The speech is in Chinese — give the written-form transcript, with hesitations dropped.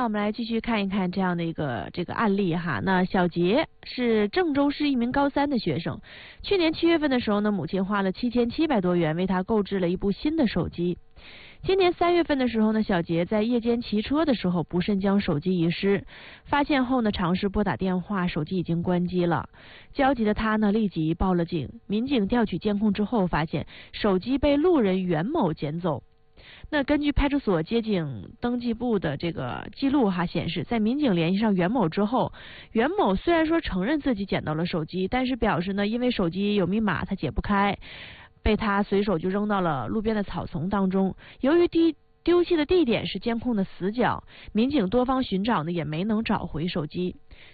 那我们来继续看一看这样的一个案例哈。那小杰是郑州市一名高3的学生，去年7月份的时候呢，母亲花了7700多元为他购置了一部新的手机。今年3月份的时候呢，小杰在夜间骑车的时候不慎将手机遗失，发现后呢，尝试拨打电话，手机已经关机了。焦急的他呢，立即报了警。民警调取监控之后，发现手机被路人袁某捡走。那根据派出所接警登记簿的这个记录显示，在民警联系上袁某之后，袁某虽然说承认自己捡到了手机，但是表示呢，因为手机有密码他解不开，被他随手就扔到了路边的草丛当中。由于丢弃的地点是监控的死角，民警多方寻找呢也没能找回手机。